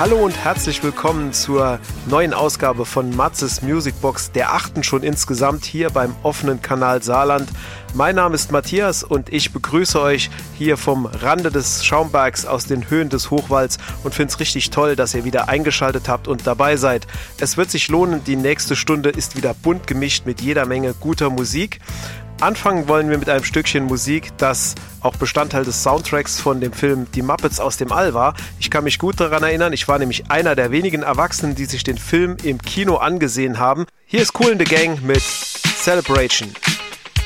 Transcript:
Hallo und herzlich willkommen zur neuen Ausgabe von Matzes Musicbox, der 8. schon insgesamt hier beim offenen Kanal Saarland. Mein Name ist Matthias und ich begrüße euch hier vom Rande des Schaumbergs aus den Höhen des Hochwalds und finde es richtig toll, dass ihr wieder eingeschaltet habt und dabei seid. Es wird sich lohnen, die nächste Stunde ist wieder bunt gemischt mit jeder Menge guter Musik. Anfangen wollen wir mit einem Stückchen Musik, das auch Bestandteil des Soundtracks von dem Film Die Muppets aus dem All war. Ich kann mich gut daran erinnern, ich war nämlich einer der wenigen Erwachsenen, die sich den Film im Kino angesehen haben. Hier ist Kool and the Gang mit Celebration.